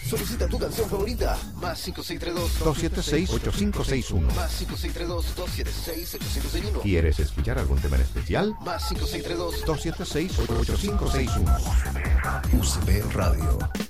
Solicita tu canción favorita. Más 562-276-8561. Más 562-276-8561. ¿Quieres escuchar algún tema en especial? Más 562-276-8561. 276-8561. UCB Radio.